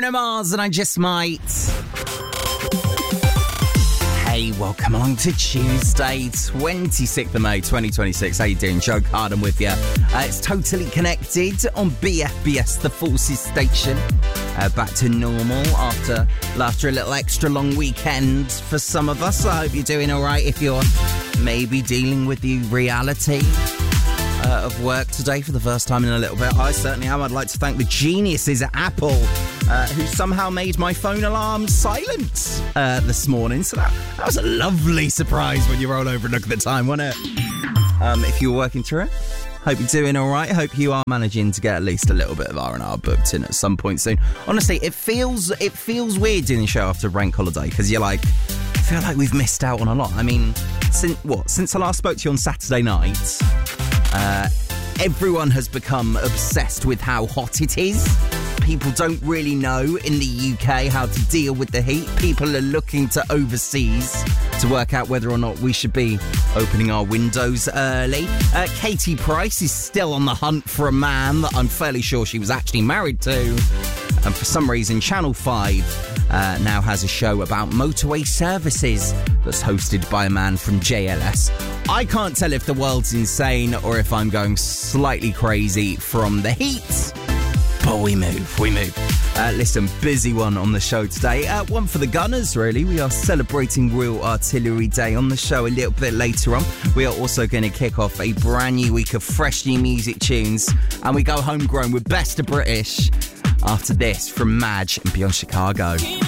Bruno Mars and I Just Might. Hey, welcome along to Tuesday, 26th of May, 2026. How you doing? Joe Carden with you. It's Totally Connected on BFBS, the Forces station. Back to normal after a little extra long weekend for some of us. I hope you're doing all right if you're maybe dealing with the reality of work today for the first time in a little bit. I certainly am. I'd like to thank the geniuses at Apple who somehow made my phone alarm silent this morning. So that was a lovely surprise when you roll over and look at the time, wasn't it? If you were working through it, hope you're doing all right. Hope you are managing to get at least a little bit of R&R booked in at some point soon. Honestly, it feels weird doing the show after bank holiday because you're like, I feel like we've missed out on a lot. I mean, since I last spoke to you on Saturday night, everyone has become obsessed with how hot it is. People don't really know in the UK how to deal with the heat. People are looking to overseas to work out whether or not we should be opening our windows early. Katie Price is still on the hunt for a man that I'm fairly sure she was actually married to. And for some reason, Channel 5 now has a show about motorway services that's hosted by a man from JLS. I can't tell if the world's insane or if I'm going slightly crazy from the heat. But we move. Listen, busy one on the show today. One for the Gunners, really. We are celebrating Royal Artillery Day on the show a little bit later on. We are also going to kick off a brand new week of fresh new music tunes. And we go homegrown with Best of British after this from Madge and Beyond Chicago.